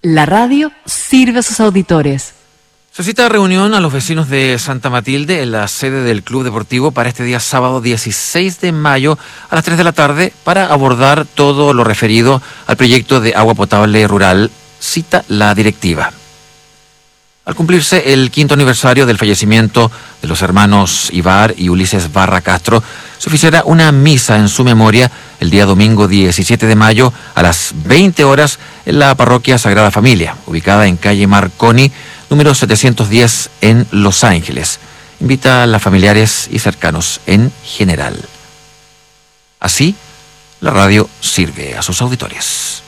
La radio sirve a sus auditores. Se cita reunión a los vecinos de Santa Matilde en la sede del Club Deportivo para este día sábado 16 de mayo a las 3 de la tarde para abordar todo lo referido al proyecto de agua potable rural, cita la directiva. Al cumplirse el 5º aniversario del fallecimiento de los hermanos Ibar y Ulises Barra Castro, se oficiará una misa en su memoria el día domingo 17 de mayo a las 20 horas en la parroquia Sagrada Familia, ubicada en calle Marconi, número 710 en Los Ángeles. Invita a las familiares y cercanos en general. Así, la radio sirve a sus auditores.